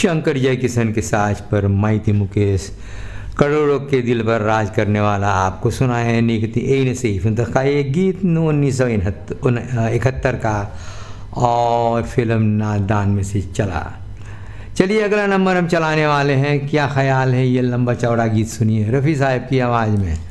शंकर जयकिशन के साज पर माइती मुकेश, करोड़ों के दिल पर राज करने वाला आपको सुना है निकती ए नसीफ का ये गीत 1971 का और फिल्म नादान में से चला। चलिए अगला नंबर हम चलाने वाले हैं, क्या ख्याल है, ये लंबा चौड़ा गीत सुनिए रफ़ी साहब की आवाज़ में।